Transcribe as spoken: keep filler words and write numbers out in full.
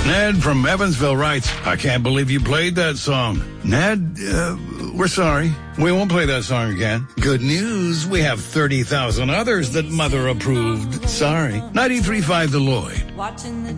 Ned from Evansville writes, I can't believe you played that song. Ned, uh, we're sorry. We won't play that song again. Good news, we have thirty thousand others that Mother approved. Sorry. ninety-three point five The Lloyd.